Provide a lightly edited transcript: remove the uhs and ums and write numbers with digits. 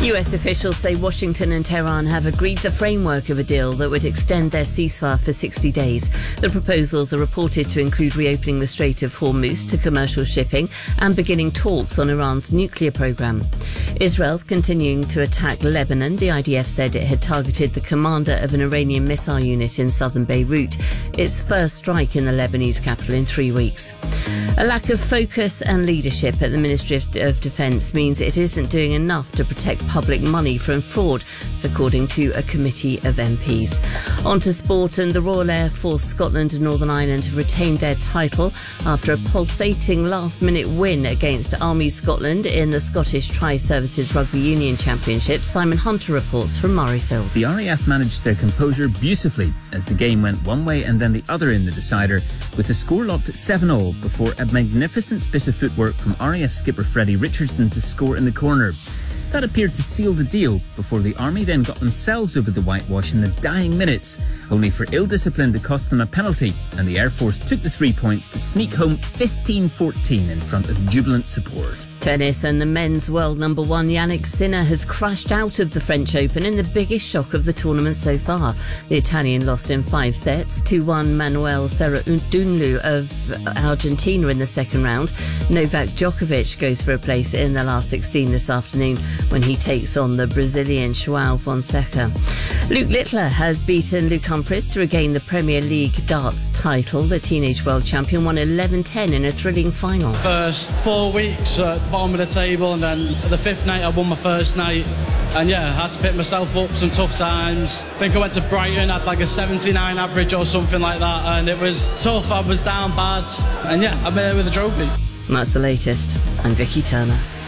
US officials say Washington and Tehran have agreed the framework of a deal that would extend their ceasefire for 60 days. The proposals are reported to include reopening the Strait of Hormuz to commercial shipping and beginning talks on Iran's nuclear program. Israel's continuing to attack Lebanon. The IDF said it had targeted the commander of an Iranian missile unit in southern Beirut, its first strike in the Lebanese capital in 3 weeks. A lack of focus and leadership at the Ministry of Defence means it isn't doing enough to protect public money from fraud, according to a committee of MPs. On to sport, and the Royal Air Force Scotland and Northern Ireland have retained their title after a pulsating last-minute win against Army Scotland in the Scottish Tri-Services Rugby Union Championship. Simon Hunter reports from Murrayfield. The RAF managed their composure beautifully as the game went one way and then the other in the decider, with the score locked at 7-all before a magnificent bit of footwork from RAF skipper Freddie Richardson to score in the corner. That appeared to seal the deal before the Army then got themselves over the whitewash in the dying minutes, only for ill discipline to cost them a penalty, and the Air Force took the 3 points to sneak home 15-14 in front of jubilant support. Tennis, and the men's world number one Yannick Sinner has crashed out of the French Open in the biggest shock of the tournament so far. The Italian lost in 5 sets to Manuel Serra-Dunlu of Argentina in the second round. Novak Djokovic goes for a place in the last 16 this afternoon when he takes on the Brazilian João Fonseca. Luke Littler has beaten Luke Humphries to regain the Premier League darts title. The teenage world champion won 11-10 in a thrilling final. First 4 weeks at the bottom of the table, and then the 5th night I won my first night, and I had to pick myself up some tough times. I think I went to Brighton, had like a 79 average or something like that, and it was tough. I was down bad, and I'm here with a trophy. And that's the latest. I'm Vicky Turner.